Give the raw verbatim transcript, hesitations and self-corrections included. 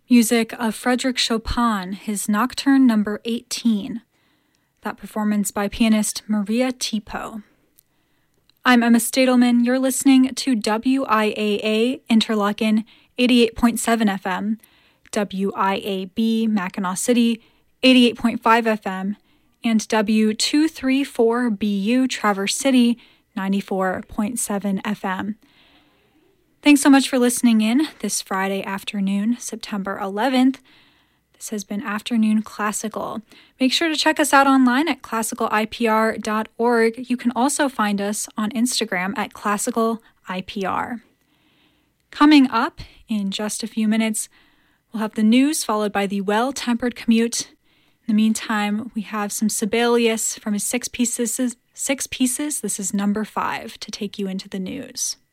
Music of Frédéric Chopin, his Nocturne number eighteen. That performance by pianist Maria Tipo. I'm Emma Stadelman. You're listening to W I A A Interlochen eighty-eight point seven F M, W I A B Mackinac City eighty-eight point five F M, and W two thirty-four B U Traverse City ninety-four point seven F M. Thanks so much for listening in this Friday afternoon, September eleventh. This has been Afternoon Classical. Make sure to check us out online at classical I P R dot org. You can also find us on Instagram at classical I P R. Coming up in just a few minutes, we'll have the news followed by the Well-Tempered Commute. In the meantime, we have some Sibelius from his six pieces, six pieces. This is number five to take you into the news.